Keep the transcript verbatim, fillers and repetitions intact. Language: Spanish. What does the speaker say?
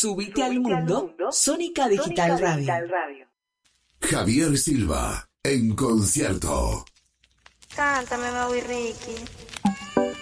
Subite al mundo, Sónica Digital Radio. Javier Silva, en concierto. Cántame, Maui Ricky.